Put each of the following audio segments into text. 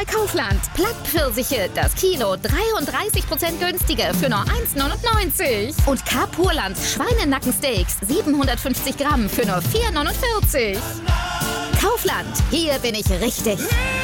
bei Kaufland. Plattpfirsiche, das Kilo 33% günstiger für nur 1,99. Und K-Purland Schweinenackensteaks 750 Gramm für nur 4,49. Kaufland, hier bin ich richtig.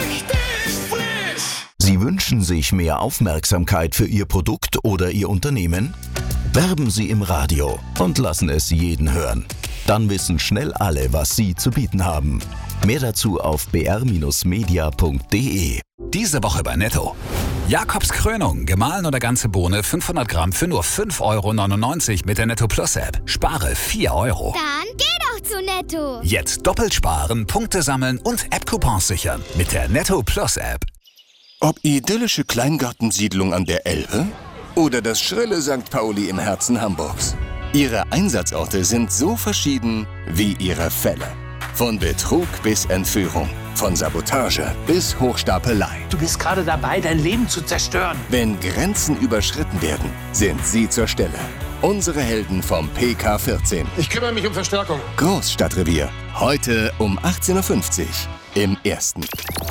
Sie wünschen sich mehr Aufmerksamkeit für Ihr Produkt oder Ihr Unternehmen? Werben Sie im Radio und lassen es jeden hören. Dann wissen schnell alle, was Sie zu bieten haben. Mehr dazu auf br-media.de. Diese Woche bei Netto. Jakobs Krönung, gemahlen oder ganze Bohne 500 Gramm für nur 5,99 € mit der Netto Plus App. Spare 4 €. Dann geh doch zu Netto. Jetzt doppelt sparen, Punkte sammeln und App-Coupons sichern mit der Netto Plus App. Ob idyllische Kleingartensiedlung an der Elbe oder das schrille St. Pauli im Herzen Hamburgs. Ihre Einsatzorte sind so verschieden wie ihre Fälle. Von Betrug bis Entführung, von Sabotage bis Hochstapelei. Du bist gerade dabei, dein Leben zu zerstören. Wenn Grenzen überschritten werden, sind Sie zur Stelle. Unsere Helden vom PK14. Ich kümmere mich um Verstärkung. Großstadtrevier. Heute um 18:50 Uhr im Ersten.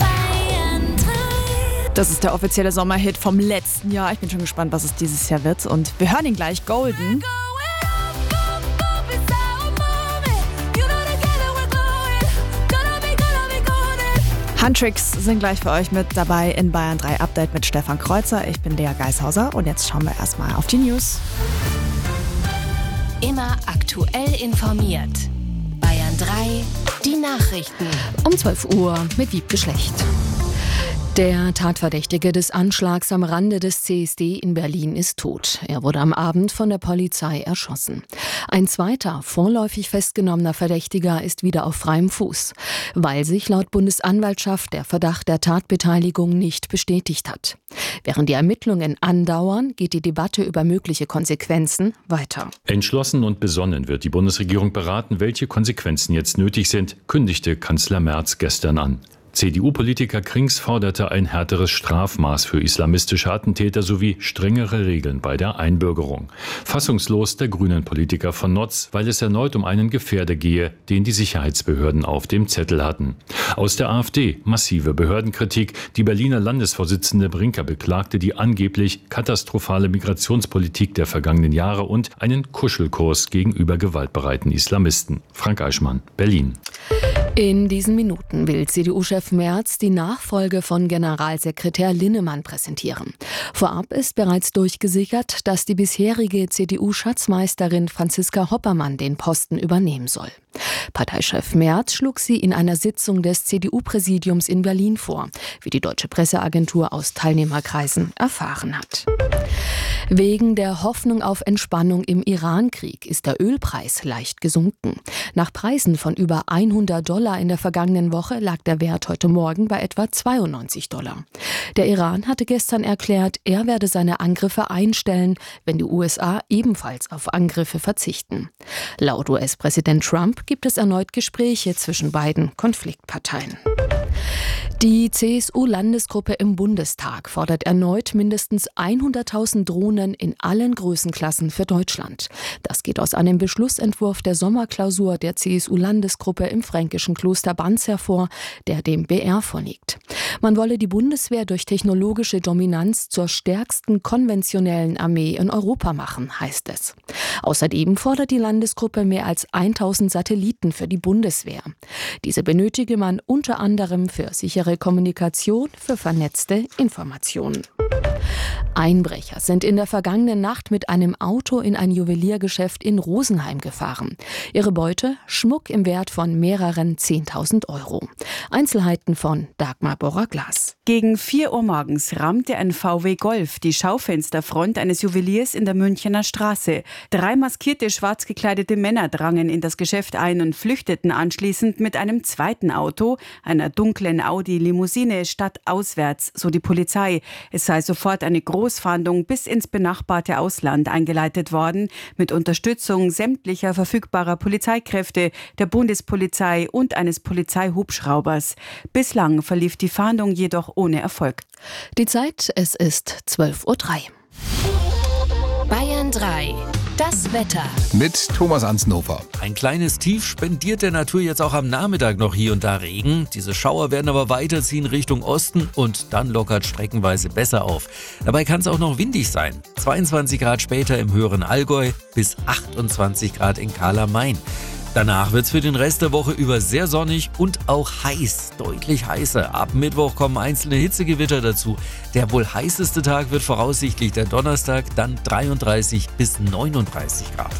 Das ist der offizielle Sommerhit vom letzten Jahr. Ich bin schon gespannt, was es dieses Jahr wird. Und wir hören ihn gleich, Golden. Huntrix sind gleich für euch mit dabei in Bayern 3 Update mit Stefan Kreuzer. Ich bin Lea Geishauser und jetzt schauen wir erstmal auf die News. Immer aktuell informiert. Bayern 3, die Nachrichten. Um 12 Uhr mit Wiebke Schlecht. Der Tatverdächtige des Anschlags am Rande des CSD in Berlin ist tot. Er wurde am Abend von der Polizei erschossen. Ein zweiter, vorläufig festgenommener Verdächtiger ist wieder auf freiem Fuß, weil sich laut Bundesanwaltschaft der Verdacht der Tatbeteiligung nicht bestätigt hat. Während die Ermittlungen andauern, geht die Debatte über mögliche Konsequenzen weiter. Entschlossen und besonnen wird die Bundesregierung beraten, welche Konsequenzen jetzt nötig sind, kündigte Kanzler Merz gestern an. CDU-Politiker Krings forderte ein härteres Strafmaß für islamistische Attentäter sowie strengere Regeln bei der Einbürgerung. Fassungslos der Grünen-Politiker von Notz, weil es erneut um einen Gefährder gehe, den die Sicherheitsbehörden auf dem Zettel hatten. Aus der AfD massive Behördenkritik. Die Berliner Landesvorsitzende Brinker beklagte die angeblich katastrophale Migrationspolitik der vergangenen Jahre und einen Kuschelkurs gegenüber gewaltbereiten Islamisten. Frank Eichmann, Berlin. In diesen Minuten will CDU-Chef Merz die Nachfolge von Generalsekretär Linnemann präsentieren. Vorab ist bereits durchgesickert, dass die bisherige CDU-Schatzmeisterin Franziska Hoppermann den Posten übernehmen soll. Parteichef Merz schlug sie in einer Sitzung des CDU-Präsidiums in Berlin vor, wie die deutsche Presseagentur aus Teilnehmerkreisen erfahren hat. Wegen der Hoffnung auf Entspannung im Iran-Krieg ist der Ölpreis leicht gesunken. Nach Preisen von über $100 in der vergangenen Woche lag der Wert heute Morgen bei etwa $92. Der Iran hatte gestern erklärt, er werde seine Angriffe einstellen, wenn die USA ebenfalls auf Angriffe verzichten. Laut US-Präsident Trump gibt es erneut Gespräche zwischen beiden Konfliktparteien. Die CSU-Landesgruppe im Bundestag fordert erneut mindestens 100.000 Drohnen in allen Größenklassen für Deutschland. Das geht aus einem Beschlussentwurf der Sommerklausur der CSU-Landesgruppe im fränkischen Kloster Banz hervor, der dem BR vorliegt. Man wolle die Bundeswehr durch technologische Dominanz zur stärksten konventionellen Armee in Europa machen, heißt es. Außerdem fordert die Landesgruppe mehr als 1.000 Satelliten für die Bundeswehr. Diese benötige man unter anderem für sichere Kommunikation, für vernetzte Informationen. Einbrecher sind in der vergangenen Nacht mit einem Auto in ein Juweliergeschäft in Rosenheim gefahren. Ihre Beute? Schmuck im Wert von mehreren 10.000 €. Einzelheiten von Dagmar Borrer-Glas. Gegen 4 Uhr morgens rammte ein VW Golf die Schaufensterfront eines Juweliers in der Münchener Straße. 3 maskierte, schwarz gekleidete Männer drangen in das Geschäft ein und flüchteten anschließend mit einem zweiten Auto, einer dunklen Audi-Limousine, stadtauswärts, so die Polizei. Es sei sofort eine Großfahndung bis ins benachbarte Ausland eingeleitet worden, mit Unterstützung sämtlicher verfügbarer Polizeikräfte, der Bundespolizei und eines Polizeihubschraubers. Bislang verlief die Fahndung jedoch ohne Erfolg. Die Zeit, es ist 12:03 Uhr. Bayern 3 Das Wetter. Mit Thomas Ansnofer. Ein kleines Tief spendiert der Natur jetzt auch am Nachmittag noch hier und da Regen. Diese Schauer werden aber weiterziehen Richtung Osten und dann lockert streckenweise besser auf. Dabei kann es auch noch windig sein. 22 Grad später im höheren Allgäu bis 28 Grad in Calarmain. Danach wird es für den Rest der Woche über sehr sonnig und auch heiß, deutlich heißer. Ab Mittwoch kommen einzelne Hitzegewitter dazu. Der wohl heißeste Tag wird voraussichtlich der Donnerstag, dann 33 bis 39 Grad.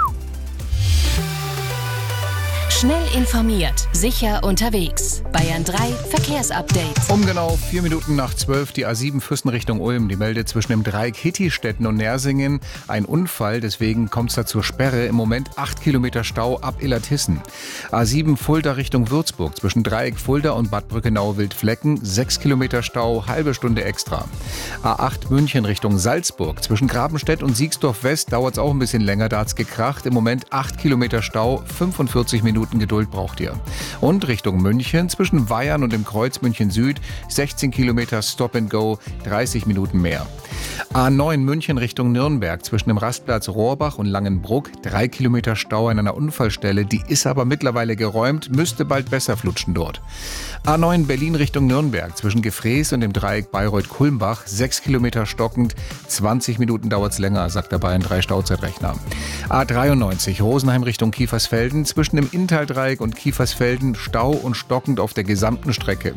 Schnell informiert, sicher unterwegs. Bayern 3 Verkehrsupdate. Um genau 4 Minuten nach 12 die A7 Füssen Richtung Ulm. Die meldet zwischen dem Dreieck Hittistetten und Nersingen ein Unfall. Deswegen kommt es da zur Sperre. Im Moment 8 Kilometer Stau ab Illertissen. A7 Fulda Richtung Würzburg. Zwischen Dreieck Fulda und Bad Brückenau-Wildflecken 6 Kilometer Stau, halbe Stunde extra. A8 München Richtung Salzburg. Zwischen Grabenstedt und Siegsdorf West dauert es auch ein bisschen länger. Da hat es gekracht. Im Moment 8 Kilometer Stau, 45 Minuten Geduld braucht ihr. Und Richtung München, zwischen Weyern und dem Kreuz München Süd, 16 Kilometer Stop and Go, 30 Minuten mehr. A9 München Richtung Nürnberg, zwischen dem Rastplatz Rohrbach und Langenbruck, 3 Kilometer Stau an einer Unfallstelle, die ist aber mittlerweile geräumt, müsste bald besser flutschen dort. A9 Berlin Richtung Nürnberg, zwischen Gefrees und dem Dreieck Bayreuth-Kulmbach, 6 Kilometer stockend, 20 Minuten dauert es länger, sagt der Bayern 3 Stauzeitrechner. A93 Rosenheim Richtung Kiefersfelden, zwischen dem Inntal-Dreieck und Kiefersfelden Stau und stockend auf der gesamten Strecke.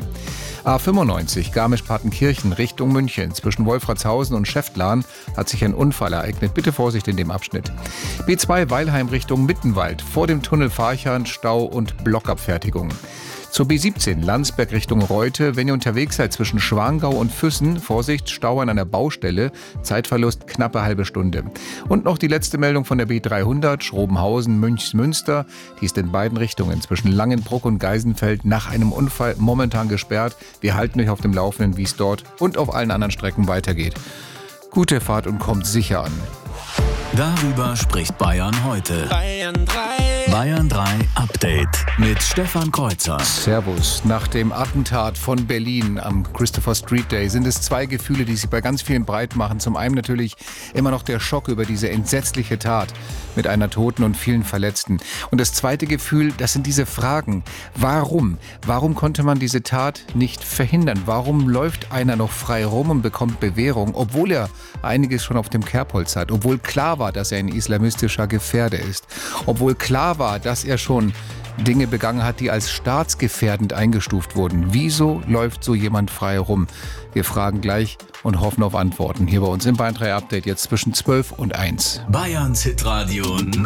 A95 Garmisch-Partenkirchen Richtung München, zwischen Wolfratshausen und Schäftlarn hat sich ein Unfall ereignet. Bitte Vorsicht in dem Abschnitt. B2 Weilheim Richtung Mittenwald, vor dem Tunnel Farchan Stau und Blockabfertigung. Zur B17 Landsberg Richtung Reute, wenn ihr unterwegs seid zwischen Schwangau und Füssen, Vorsicht, Stau an einer Baustelle, Zeitverlust knappe halbe Stunde. Und noch die letzte Meldung von der B300 Schrobenhausen-Münchsmünster, die ist in beiden Richtungen zwischen Langenbruck und Geisenfeld nach einem Unfall momentan gesperrt. Wir halten euch auf dem Laufenden, wie es dort und auf allen anderen Strecken weitergeht. Gute Fahrt und kommt sicher an. Darüber spricht Bayern heute. Bayern 3 Update mit Stefan Kreuzer. Servus. Nach dem Attentat von Berlin am Christopher Street Day sind es zwei Gefühle, die sich bei ganz vielen breit machen. Zum einen natürlich immer noch der Schock über diese entsetzliche Tat mit einer Toten und vielen Verletzten. Und das zweite Gefühl, das sind diese Fragen. Warum? Warum konnte man diese Tat nicht verhindern? Warum läuft einer noch frei rum und bekommt Bewährung, obwohl er einiges schon auf dem Kerbholz hat? Obwohl klar war, dass er ein islamistischer Gefährder ist. Obwohl klar war, dass er schon Dinge begangen hat, die als staatsgefährdend eingestuft wurden. Wieso läuft so jemand frei rum? Wir fragen gleich und hoffen auf Antworten. Hier bei uns im Bayern 3 Update jetzt zwischen 12 und 1. Bayerns Hitradio